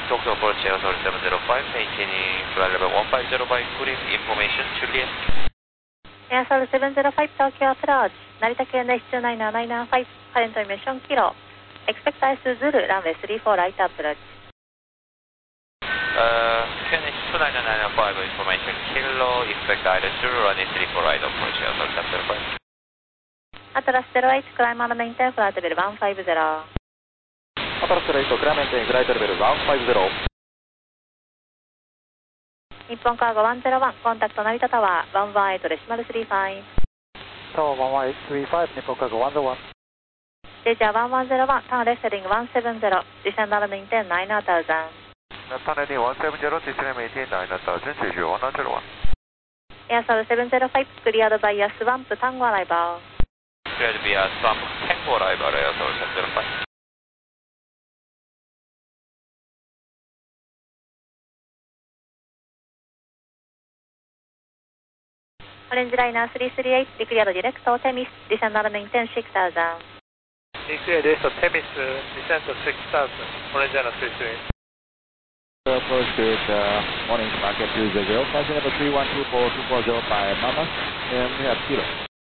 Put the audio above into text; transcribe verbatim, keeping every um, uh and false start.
Tokyo approach Airsoul seven zero five, maintaining flight level one five zero by Kurim, information Juliet. Airsoul seven zero five, Tokyo approach, Narita Q N H two nine nine nine five, current emission kilo. Expect I S Zulu, runway three four right approach. Uh, Q N H two nine nine five, information kilo, expect I S Zulu, runway three four right approach Airsoul seven zero five. Atlas zero eight, climb and maintain flight level one five zero. Atlas zero eight, climb and maintain flight level one five zero. Nippon Cargo one zero one, contact Narita Tower one one eight decimal three five. Tower one one eight three five, Nippon Cargo one zero one. Deja one one zero one, turn left heading one seven zero, descend and maintain nine thousand. Turn heading one seven zero, descend and maintain nine thousand, Jeju one zero one. Airsoul seven zero five, cleared by a swamp, Tango arrival. Cleared via swamp, Tango arrival, Airsoul seven zero five. Orange Liner three three eight, declared direct to Temis, descend and maintain six thousand. Declared direct to Temis, descend to six thousand, Orange Liner three three eight. Approach with uh, morning market two zero zero, passing number three one two four two four zero five, Mama, and we have kilo.